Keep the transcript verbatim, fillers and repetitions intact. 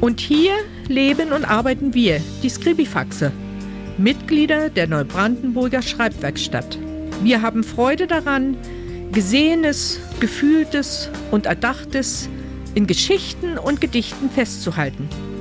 Und hier leben und arbeiten wir, die Skribifaxe, Mitglieder der Neubrandenburger Schreibwerkstatt. Wir haben Freude daran, Gesehenes, Gefühltes und Erdachtes in Geschichten und Gedichten festzuhalten.